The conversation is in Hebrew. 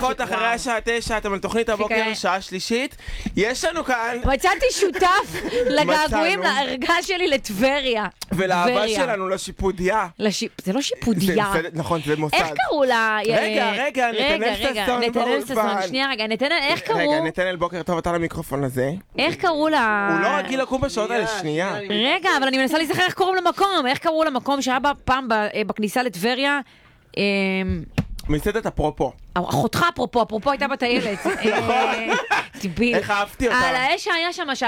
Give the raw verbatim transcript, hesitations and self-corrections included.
דקות אחרי השעה תשע, אתם על תוכנית הבוקר, שעה שלישית. יש לנו כאן... מצאתי שותף לגעגועים להרגה שלי לטבריה. ולאהבה שלנו לשיפודיה. זה לא שיפודיה. נכון, זה מוסד. איך קראו לה? רגע, רגע, נתנאל ששון. נתנאל ששון, שנייה רגע, נתנאל, איך קראו? רגע, נתנאל, בוקר טוב, אתה למיקרופון הזה. איך קראו לה? הוא לא רגיל לקום בשעות האלה, שנייה. רגע, אבל אני מנסה להיזכר איך קוראים למקום. איך קראו למקום שהיה פעם בכניסה לטבריה? מסעדת אפרופו. אחותך אפרופו, אפרופו הייתה בטיילת. איך אהבתי אותה. על האש היה שם